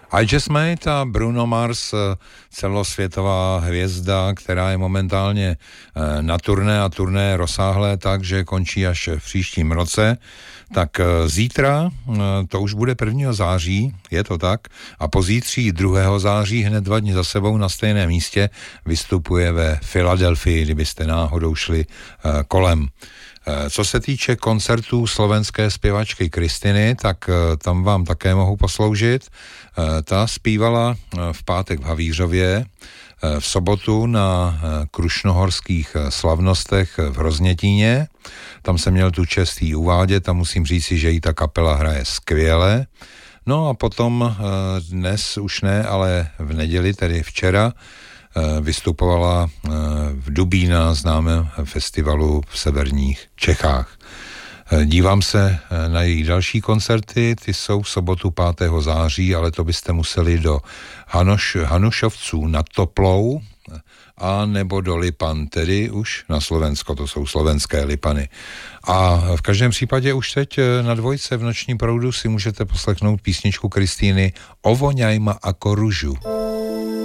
I Just Made a Bruno Mars, celosvětová hvězda, která je momentálně na turné a turné rozsáhlé tak, že končí až v příštím roce. Tak zítra, to už bude 1. září, je to tak, a pozítří 2. září hned 2 dny za sebou na stejném místě vystupuje ve Filadelfii, kdybyste náhodou šli kolem. Co se týče koncertů slovenské zpěvačky Kristiny, tak tam vám také mohu posloužit. Ta zpívala v pátek v Havířově, v sobotu na krušnohorských slavnostech v Hroznětíně. Tam jsem měl tu čest jí uvádět a musím říci, že jí ta kapela hraje skvěle. No a potom dnes už ne, ale v neděli, tedy včera, vystupovala v Dubí na známém festivalu v severních Čechách. Dívám se na její další koncerty, ty jsou v sobotu 5. září, ale to byste museli do Hanušovců nad Toplou a nebo do Lipan, tedy už na Slovensko, to jsou slovenské Lipany. A v každém případě už teď na Dvojce v nočním proudu si můžete poslechnout písničku Kristýny Ovoňajma ako ružu.